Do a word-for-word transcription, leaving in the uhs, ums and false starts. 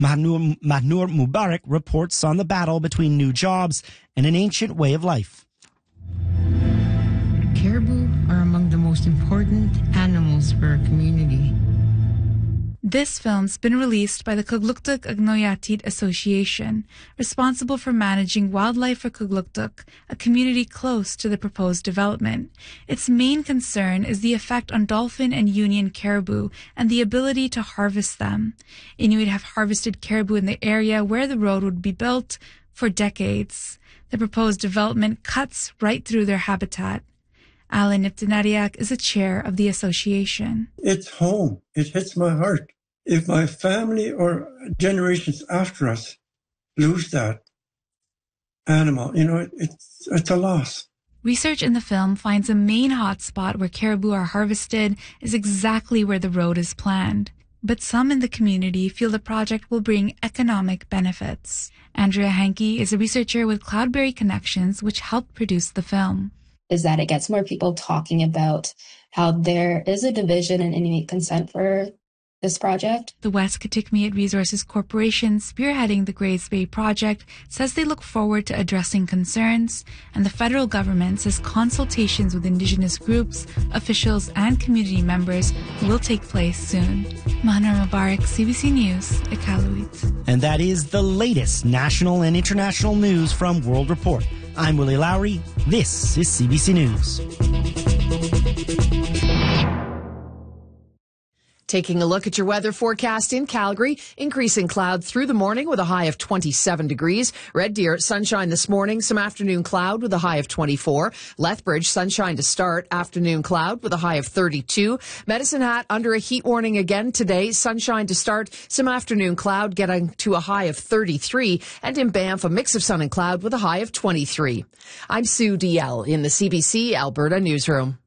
Mahnur, Mahnur Mubarak reports on the battle between new jobs and an ancient way of life. Caribou are among the most important animals for our community. This film's been released by the Kugluktuk Agnoyatit Association, responsible for managing wildlife for Kugluktuk, a community close to the proposed development. Its main concern is the effect on dolphin and union caribou and the ability to harvest them. Inuit have harvested caribou in the area where the road would be built for decades. The proposed development cuts right through their habitat. Alan Niptinariak is the chair of the association. It's home. It hits my heart. If my family or generations after us lose that animal, you know, it, it's, it's a loss. Research in the film finds a main hotspot where caribou are harvested is exactly where the road is planned. But some in the community feel the project will bring economic benefits. Andrea Hankey is a researcher with Cloudberry Connections, which helped produce the film. Is that it gets more people talking about how there is a division in Inuit consent for this project. The West Kitikmeot Resources Corporation, spearheading the Grays Bay project, says they look forward to addressing concerns, and the federal government says consultations with Indigenous groups, officials, and community members will take place soon. Mahnur Mubarak, C B C News, Iqaluit. And that is the latest national and international news from World Report. I'm Willie Lowry. This is C B C News. Taking a look at your weather forecast in Calgary, increasing cloud through the morning with a high of twenty-seven degrees. Red Deer, sunshine this morning, some afternoon cloud with a high of twenty-four. Lethbridge, sunshine to start, afternoon cloud with a high of thirty-two. Medicine Hat under a heat warning again today, sunshine to start, some afternoon cloud getting to a high of thirty-three. And in Banff, a mix of sun and cloud with a high of twenty-three. I'm Sue D L in the C B C Alberta newsroom.